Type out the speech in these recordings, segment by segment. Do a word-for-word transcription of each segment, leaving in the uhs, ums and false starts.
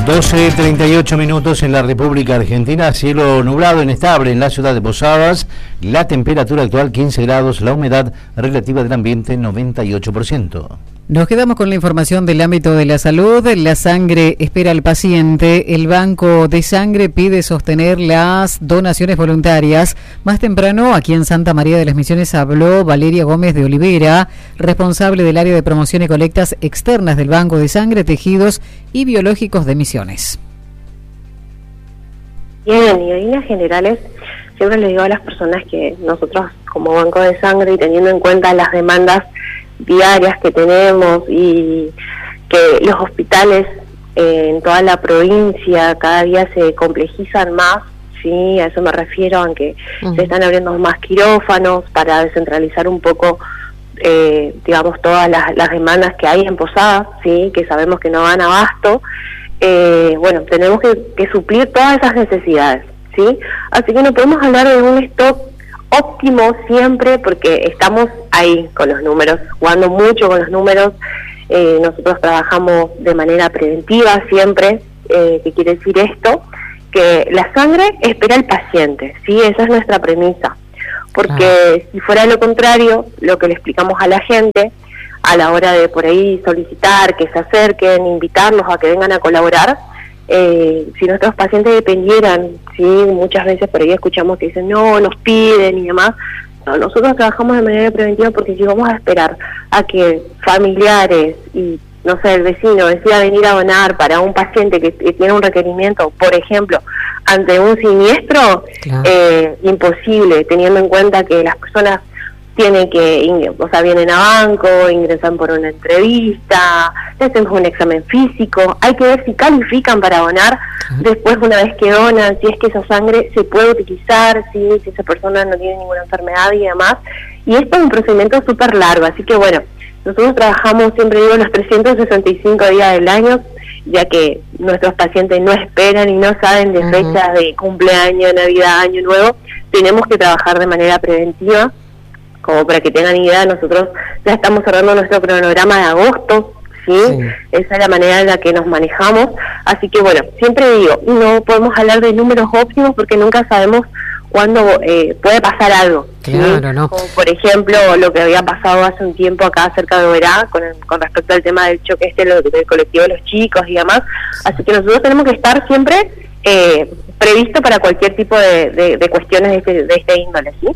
doce treinta y ocho minutos en la República Argentina, cielo nublado, inestable en la ciudad de Posadas, la temperatura actual quince grados, la humedad relativa del ambiente noventa y ocho por ciento. Nos quedamos con la información del ámbito de la salud. La sangre espera al paciente. El Banco de Sangre pide sostener las donaciones voluntarias. Más temprano, aquí en Santa María de las Misiones, habló Valeria Gómez de Olivera, responsable del área de promoción y colectas externas del Banco de Sangre, Tejidos y Biológicos de Misiones. Bien, y en líneas generales, siempre les digo a las personas que nosotros, como Banco de Sangre, y teniendo en cuenta las demandas diarias que tenemos y que los hospitales eh, en toda la provincia cada día se complejizan más, sí, a eso me refiero, aunque uh-huh. se están abriendo más quirófanos para descentralizar un poco, eh, digamos, todas las, las demandas que hay en Posadas, sí, que sabemos que no dan abasto. Eh, bueno, tenemos que, que suplir todas esas necesidades, sí, así que no podemos hablar de un stock óptimo siempre, porque estamos ahí con los números, jugando mucho con los números. Eh, nosotros trabajamos de manera preventiva siempre. Eh, ¿qué quiere decir esto? Que la sangre espera al paciente, ¿sí? Esa es nuestra premisa, porque ah. si fuera lo contrario, lo que le explicamos a la gente a la hora de por ahí solicitar que se acerquen, invitarlos a que vengan a colaborar, Eh, si nuestros pacientes dependieran, sí, muchas veces por ahí escuchamos que dicen no, nos piden y demás. No, nosotros trabajamos de manera preventiva, porque si vamos a esperar a que familiares y, no sé, el vecino decida venir a donar para un paciente que, que tiene un requerimiento, por ejemplo, ante un siniestro, claro. eh, imposible, teniendo en cuenta que las personas tienen que, o sea, vienen a banco, ingresan por una entrevista, les hacemos un examen físico, hay que ver si califican para donar, uh-huh. después una vez que donan, si es que esa sangre se puede utilizar, si, si esa persona no tiene ninguna enfermedad y demás, y esto es un procedimiento súper largo, así que bueno, nosotros trabajamos, siempre digo, los trescientos sesenta y cinco días del año, ya que nuestros pacientes no esperan y no saben de uh-huh. fechas de cumpleaños, Navidad, Año Nuevo, tenemos que trabajar de manera preventiva. Como para que tengan idea, nosotros ya estamos cerrando nuestro cronograma de agosto, ¿sí? sí. Esa es la manera en la que nos manejamos. Así que bueno, siempre digo, no podemos hablar de números óptimos porque nunca sabemos cuándo eh, puede pasar algo. Claro, ¿sí? ¿no? Como por ejemplo, lo que había pasado hace un tiempo acá cerca de Oberá, con, el, con respecto al tema del choque este lo, del colectivo de los chicos y demás. Sí. Así que nosotros tenemos que estar siempre eh, previsto para cualquier tipo de, de, de cuestiones de este, de este índole, ¿sí?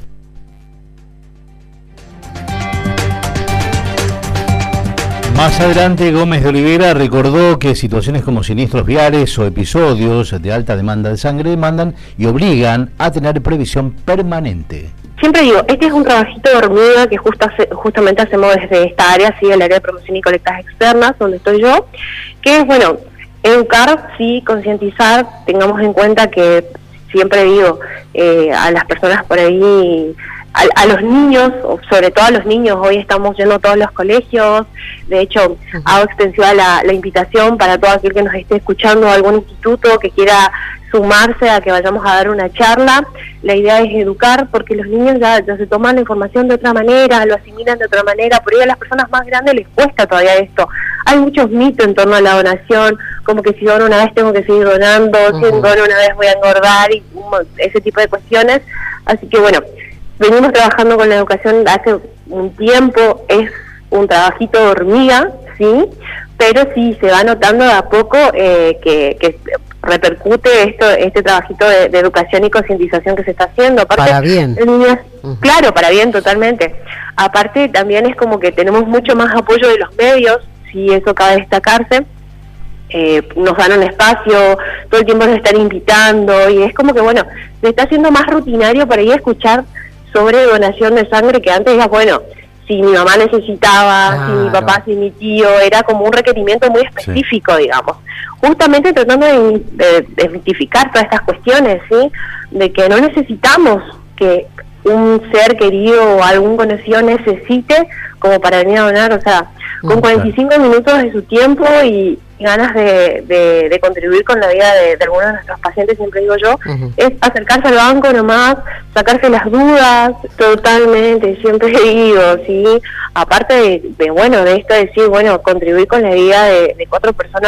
Más adelante, Gómez de Olivera recordó que situaciones como siniestros viales o episodios de alta demanda de sangre demandan y obligan a tener previsión permanente. Siempre digo, este es un trabajito de hormiga que justo hace, justamente hacemos desde esta área, sí, el área de promoción y colectas externas, donde estoy yo, que es, bueno, educar, sí, concientizar, tengamos en cuenta que siempre digo, eh, a las personas por ahí, A, a los niños, sobre todo a los niños, hoy estamos yendo a todos los colegios, de hecho uh-huh. hago extensiva la, la invitación para todo aquel que nos esté escuchando, algún instituto que quiera sumarse a que vayamos a dar una charla. La idea es educar, porque los niños ya, ya se toman la información de otra manera, lo asimilan de otra manera, por ahí a las personas más grandes les cuesta todavía esto. Hay muchos mitos en torno a la donación, como que si dono una vez tengo que seguir donando, uh-huh. si dono una vez voy a engordar, y um, ese tipo de cuestiones. Así que bueno, venimos trabajando con la educación hace un tiempo, es un trabajito de hormiga, sí, pero sí se va notando de a poco eh, que, que repercute esto, este trabajito de, de educación y concientización que se está haciendo. Aparte, para bien. Niños, uh-huh. Claro, para bien, totalmente. Aparte también es como que tenemos mucho más apoyo de los medios, sí, eso cabe destacarse. Eh, nos dan un espacio, todo el tiempo nos están invitando, y es como que, bueno, se está haciendo más rutinario para ir a escuchar sobre donación de sangre, que antes era, bueno, si mi mamá necesitaba, claro. si mi papá, si mi tío, era como un requerimiento muy específico, sí. digamos. Justamente tratando de, de, de identificar todas estas cuestiones, ¿sí? De que no necesitamos que un ser querido o algún conocido necesite como para venir a donar, o sea, con cuarenta y cinco minutos de su tiempo y ganas de, de, de contribuir con la vida de, de algunos de nuestros pacientes, siempre digo yo, uh-huh. es acercarse al banco nomás, sacarse las dudas, totalmente, siempre digo, sí, aparte de, de bueno, de esto de decir, bueno, contribuir con la vida de, de cuatro personas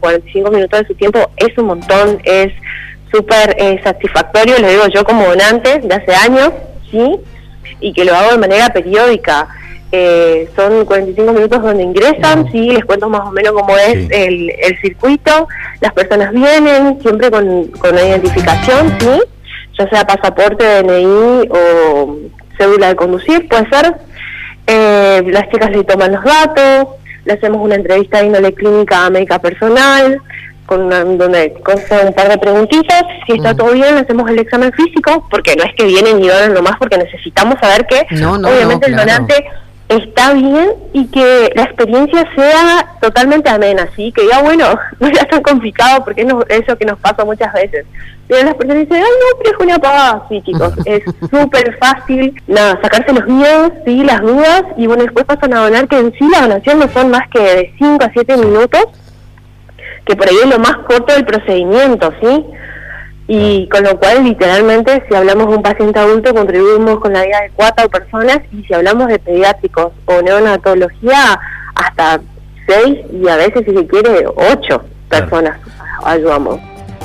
cuarenta y cinco minutos de su tiempo es un montón, es súper eh, satisfactorio, lo digo yo como donante de hace años, ¿sí? Y que lo hago de manera periódica. Eh, son cuarenta y cinco minutos donde ingresan, no. sí, les cuento más o menos cómo es sí. el, el circuito, las personas vienen siempre con, con una identificación, sí, ya sea pasaporte, D N I o cédula de conducir, puede ser. Eh, las chicas le toman los datos, le hacemos una entrevista de índole clínica médica personal, con una, donde consta un par de preguntitas, si está uh-huh. todo bien, le hacemos el examen físico, porque no es que vienen y donan nomás, porque necesitamos saber que no, no, obviamente no, claro. el donante está bien y que la experiencia sea totalmente amena, ¿sí? Que ya bueno, no sea tan complicado, porque es eso que nos pasa muchas veces. Pero las personas dicen, ay no, pero es una pagada. Sí, chicos, es súper fácil, nada, sacarse los miedos, sí, las dudas, y bueno, después pasan a donar, que en sí la donación no son más que de cinco a siete minutos, que por ahí es lo más corto del procedimiento, ¿sí? Y con lo cual, literalmente, si hablamos de un paciente adulto, contribuimos con la vida de cuatro personas, y si hablamos de pediátricos o neonatología, hasta seis, y a veces, si se quiere, ocho personas ayudamos.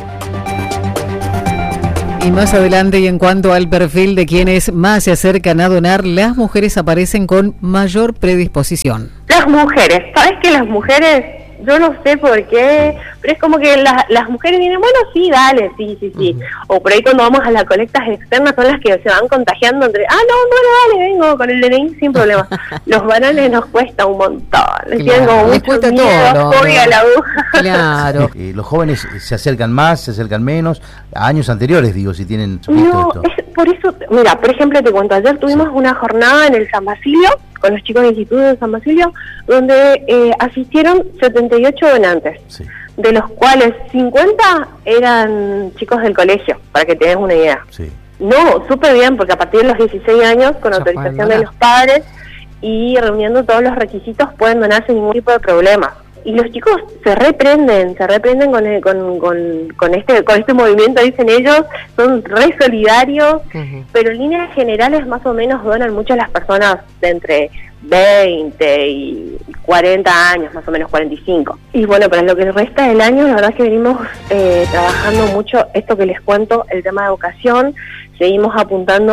Y más adelante, y en cuanto al perfil de quienes más se acercan a donar, las mujeres aparecen con mayor predisposición. Las mujeres, ¿sabes que las mujeres, yo no sé por qué, pero es como que las, las mujeres vienen, bueno, sí, dale, sí, sí, sí. Uh-huh. O por ahí cuando vamos a las colectas externas son las que se van contagiando entre, ah, no, bueno, dale, vengo con el D N I sin problema. Los varones nos cuesta un montón, les tienen como mucho miedo, fobia a la aguja. Claro. Eh, los jóvenes se acercan más, se acercan menos, a años anteriores, digo, si tienen visto no, esto. Es, por eso, mira, por ejemplo, te cuento, ayer tuvimos sí. una jornada en el San Basilio, con los chicos del Instituto de San Basilio, donde eh, asistieron setenta y ocho donantes, sí. de los cuales cincuenta eran chicos del colegio, para que te des una idea. Sí. No, súper bien, porque a partir de los dieciséis años, con autorización de los padres y reuniendo todos los requisitos, pueden donar sin ningún tipo de problema. Y los chicos se reprenden, se reprenden con, el, con, con, con este con este movimiento, dicen ellos, son re solidarios, uh-huh. pero en líneas generales más o menos donan mucho las personas de entre veinte y cuarenta años, más o menos cuarenta y cinco. Y bueno, para lo que resta del año, la verdad es que venimos eh, trabajando mucho esto que les cuento, el tema de educación. Seguimos apuntando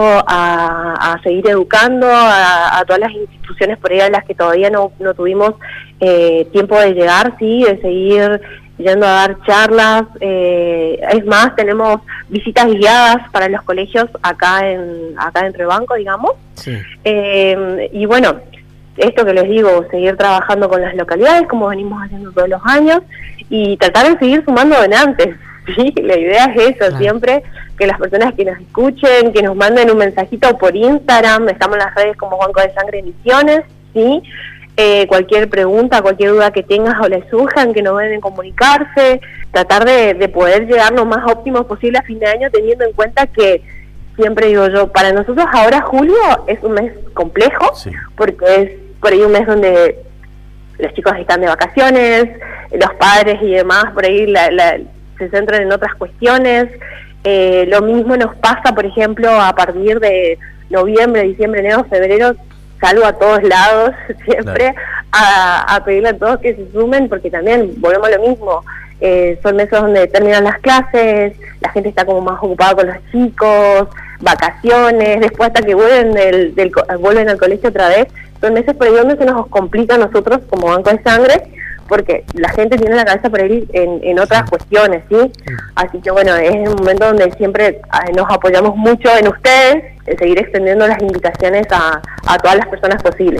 a, a seguir educando a, a todas las instituciones por ahí a las que todavía no, no tuvimos eh, tiempo de llegar, sí, de seguir yendo a dar charlas. Eh, es más, tenemos visitas guiadas para los colegios acá en acá dentro del banco, digamos. Sí. Eh, y bueno, esto que les digo, seguir trabajando con las localidades como venimos haciendo todos los años y tratar de seguir sumando donantes. Sí, la idea es eso, claro. siempre que las personas que nos escuchen, que nos manden un mensajito por Instagram, estamos en las redes como Banco de Sangre Misiones, ¿sí? Eh, cualquier pregunta, cualquier duda que tengas o les surjan, que no deben comunicarse, tratar de, de poder llegar lo más óptimo posible a fin de año, teniendo en cuenta que, siempre digo yo, para nosotros ahora julio es un mes complejo, sí. porque es por ahí un mes donde los chicos están de vacaciones, los padres y demás, por ahí la... la se centran en otras cuestiones. Eh, lo mismo nos pasa, por ejemplo, a partir de noviembre, diciembre, enero, febrero, salgo a todos lados siempre claro. a, a pedirle a todos que se sumen, porque también volvemos a lo mismo, eh, son meses donde terminan las clases, la gente está como más ocupada con los chicos, vacaciones, después hasta que vuelven del, del vuelven al colegio otra vez, son meses por ahí donde se nos complica a nosotros como Banco de Sangre, porque la gente tiene la cabeza por ahí en, en otras sí. cuestiones, ¿sí? sí. Así que bueno, es un momento donde siempre nos apoyamos mucho en ustedes, en seguir extendiendo las invitaciones a, a todas las personas posibles.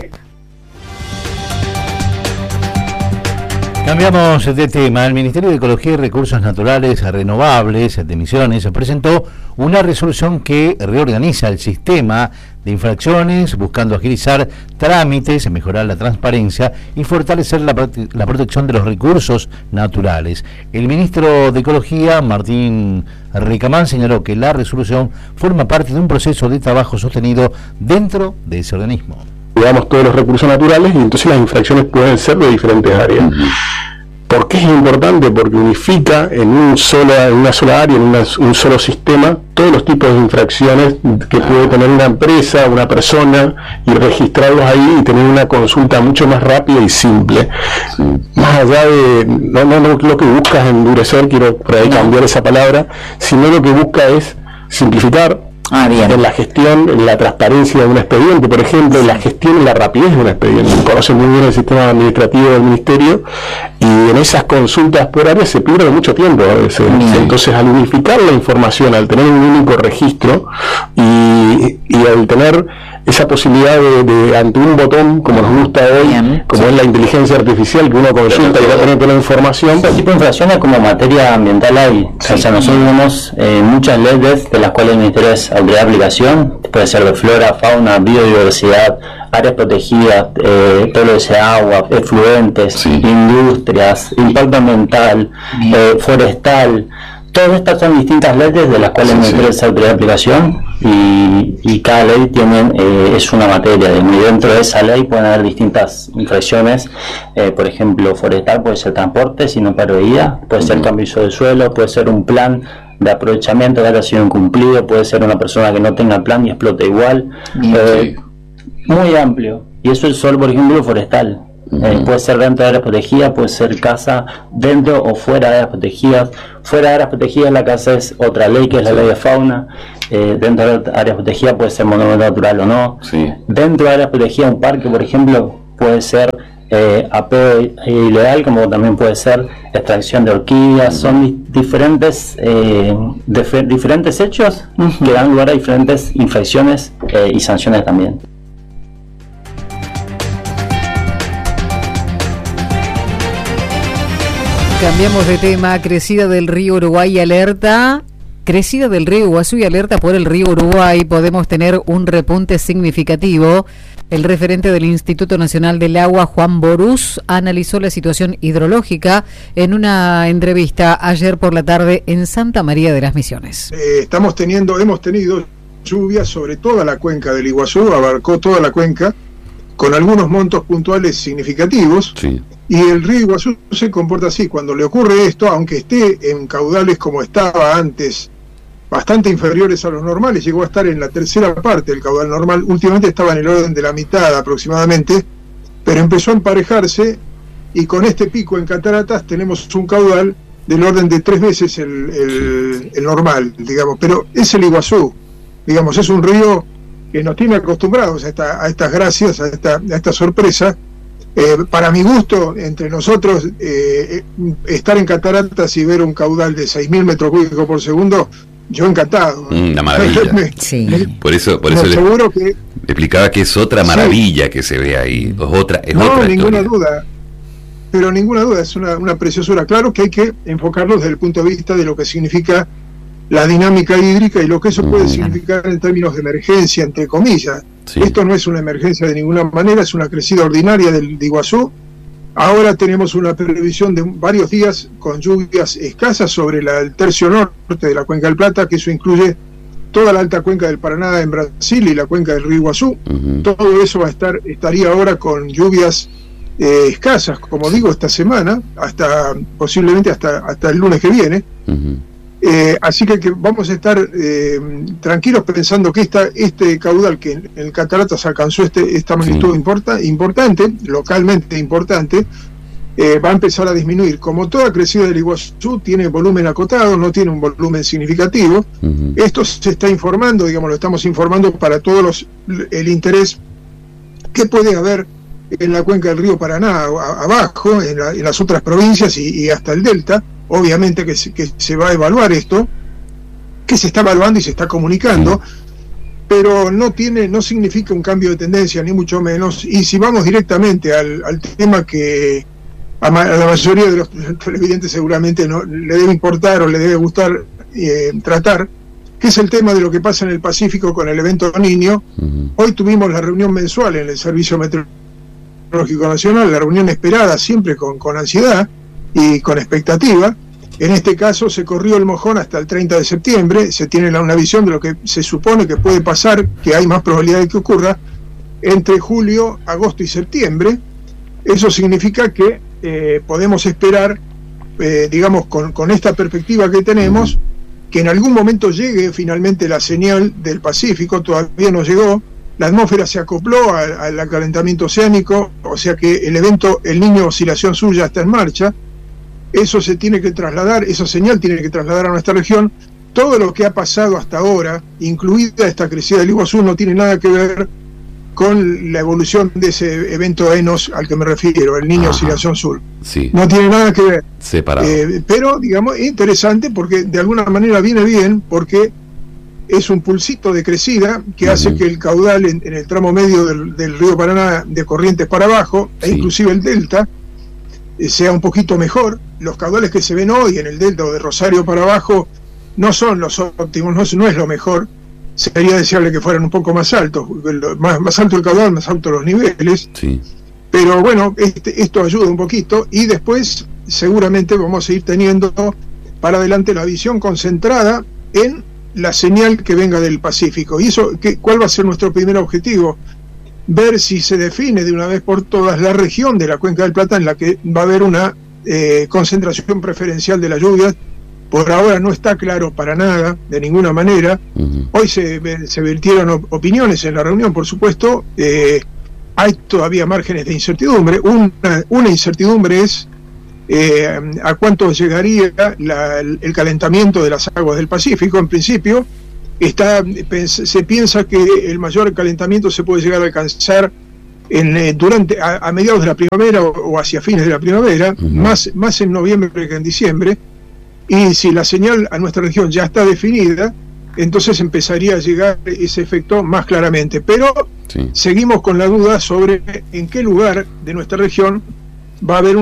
Cambiamos de tema. El Ministerio de Ecología y Recursos Naturales Renovables de Misiones presentó una resolución que reorganiza el sistema de infracciones, buscando agilizar trámites, mejorar la transparencia y fortalecer la, prote- la protección de los recursos naturales. El ministro de Ecología, Martín Ricamán, señaló que la resolución forma parte de un proceso de trabajo sostenido dentro de ese organismo. Digamos todos los recursos naturales y entonces las infracciones pueden ser de diferentes áreas. ¿Por qué es importante? Porque unifica en, un solo, en una sola área, en una, un solo sistema, todos los tipos de infracciones que puede tener una empresa, una persona, y registrarlos ahí y tener una consulta mucho más rápida y simple. Sí. Más allá de, no, no, no lo que busca es endurecer, quiero por ahí cambiar esa palabra, sino lo que busca es simplificar. Ah, bien. En la gestión, en la transparencia de un expediente, por ejemplo, en la gestión y la rapidez de un expediente. Conoce muy bien el sistema administrativo del ministerio y en esas consultas por área se pierde mucho tiempo a veces. Entonces, al unificar la información, al tener un único registro y, y al tener esa posibilidad de, de ante un botón, como nos gusta hoy, bien, como sí. es la inteligencia artificial, que uno consulta y va a tener toda la información. Este tipo de infracciones como materia ambiental hay. Sí. O sea, nosotros tenemos eh, muchas leyes de las cuales el ministerio es autoridad de aplicación, puede ser de flora, fauna, biodiversidad, áreas protegidas, eh, todo lo que sea agua, efluentes, sí. industrias, impacto ambiental, eh, forestal. Todas estas son distintas leyes de las cuales sí, el ministerio sí. es autoridad de aplicación y, y cada ley tiene, eh, es una materia, y dentro de esa ley pueden haber distintas infracciones, eh, por ejemplo, forestal puede ser transporte, si no preveía, puede ser cambio de uso del suelo, puede ser un plan de aprovechamiento que haya sido incumplido, puede ser una persona que no tenga plan y explote igual, eh, muy amplio, y eso es solo, por ejemplo, forestal. Eh, puede ser dentro de áreas protegidas, puede ser casa dentro o fuera de áreas protegidas. Fuera de áreas protegidas la casa es otra ley, que es la ley de fauna. Eh, dentro de áreas protegidas puede ser monumento natural o no. Sí. Dentro de áreas protegidas un parque, por ejemplo, puede ser eh, apeo ilegal, como también puede ser extracción de orquídeas. Son di diferentes eh, dif diferentes hechos uh-huh. que dan lugar a diferentes infracciones eh, y sanciones también. Cambiamos de tema. Crecida del río Uruguay alerta. Crecida del río Iguazú y alerta por el río Uruguay. Podemos tener un repunte significativo. El referente del Instituto Nacional del Agua, Juan Borús, analizó la situación hidrológica en una entrevista ayer por la tarde en Santa María de las Misiones. Eh, estamos teniendo, hemos tenido lluvias sobre toda la cuenca del Iguazú, abarcó toda la cuenca, con algunos montos puntuales significativos. Sí. Y el río Iguazú se comporta así. Cuando le ocurre esto, aunque esté en caudales como estaba antes, bastante inferiores a los normales, llegó a estar en la tercera parte del caudal normal, últimamente estaba en el orden de la mitad aproximadamente, pero empezó a emparejarse y con este pico en cataratas tenemos un caudal del orden de tres veces el, el, el normal, digamos, pero es el Iguazú, digamos, es un río que nos tiene acostumbrados a, esta, a estas gracias, a esta, a esta sorpresa. Eh, para mi gusto, entre nosotros, eh, estar en cataratas y ver un caudal de seis mil metros cúbicos por segundo, yo encantado. Una maravilla. me, sí. me, por eso, por eso le, seguro que, le explicaba que es otra maravilla sí. que se ve ahí. Es otra, es no, otra ninguna historia. duda. Pero ninguna duda, es una, una preciosura. Claro que hay que enfocarlo desde el punto de vista de lo que significa la dinámica hídrica y lo que eso puede mm. significar en términos de emergencia, entre comillas. Sí. Esto no es una emergencia de ninguna manera, es una crecida ordinaria del de Iguazú. Ahora tenemos una previsión de varios días con lluvias escasas sobre la, el tercio norte de la Cuenca del Plata, que eso incluye toda la alta cuenca del Paraná en Brasil y la cuenca del río Iguazú. Uh-huh. Todo eso va a estar, estaría ahora con lluvias eh, escasas, como digo, esta semana, hasta posiblemente hasta, hasta el lunes que viene. Uh-huh. Eh, así que, que vamos a estar eh, tranquilos pensando que esta, este caudal que en el Cataratas alcanzó este, esta magnitud sí. importa, importante, localmente importante, eh, va a empezar a disminuir. Como toda crecida del Iguazú tiene volumen acotado, no tiene un volumen significativo. Uh-huh. Esto se está informando, digamos, lo estamos informando para todos los, el interés que puede haber en la cuenca del río Paraná, a, abajo, en, la, en las otras provincias y, y hasta el delta. Obviamente que se, que se va a evaluar esto, que se está evaluando y se está comunicando, pero no tiene, no significa un cambio de tendencia, ni mucho menos. Y si vamos directamente al, al tema que a, ma, a la mayoría de los televidentes seguramente no le debe importar o le debe gustar eh, tratar, que es el tema de lo que pasa en el Pacífico con el evento Niño. Uh-huh. Hoy tuvimos la reunión mensual en el Servicio Meteorológico Nacional, la reunión esperada siempre con, con ansiedad y con expectativa. En este caso se corrió el mojón hasta el treinta de septiembre, se tiene una visión de lo que se supone que puede pasar, que hay más probabilidad de que ocurra entre julio, agosto y septiembre. Eso significa que eh, podemos esperar, eh, digamos, con, con esta perspectiva que tenemos, que en algún momento llegue finalmente la señal del Pacífico. Todavía no llegó, la atmósfera se acopló al, al acalentamiento oceánico, o sea que el evento El Niño Oscilación Sur ya está en marcha. Eso se tiene que trasladar, esa señal tiene que trasladar a nuestra región. Todo lo que ha pasado hasta ahora, incluida esta crecida del Iguazú, no tiene nada que ver con la evolución de ese evento ENOS al que me refiero, El Niño Oscilación Sur. Sí. No tiene nada que ver. Separado. Eh, pero, digamos, es interesante porque de alguna manera viene bien, porque es un pulsito de crecida que uh-huh. hace que el caudal en, en el tramo medio del, del río Paraná, de Corrientes para abajo, sí. e inclusive el delta, eh, sea un poquito mejor. Los caudales que se ven hoy en el delta o de Rosario para abajo no son los óptimos, no es, no es lo mejor. Sería deseable que fueran un poco más altos, más, más alto el caudal, más altos los niveles. Sí. Pero bueno, este, esto ayuda un poquito, y después seguramente vamos a ir teniendo para adelante la visión concentrada en la señal que venga del Pacífico. ¿Y eso qué, cuál va a ser nuestro primer objetivo? Ver si se define de una vez por todas la región de la Cuenca del Plata en la que va a haber una eh, concentración preferencial de las lluvias. Por ahora no está claro para nada, de ninguna manera. Uh-huh. Hoy se, se vertieron op- opiniones en la reunión, por supuesto. Eh, hay todavía márgenes de incertidumbre. Una, una incertidumbre es eh, a cuánto llegaría la, el calentamiento de las aguas del Pacífico. En principio, está, se piensa que el mayor calentamiento se puede llegar a alcanzar en, eh, durante a, a mediados de la primavera o, o hacia fines de la primavera, uh-huh. más, más en noviembre que en diciembre. Y si la señal a nuestra región ya está definida, entonces empezaría a llegar ese efecto más claramente. Pero sí. seguimos con la duda sobre en qué lugar de nuestra región va a haber un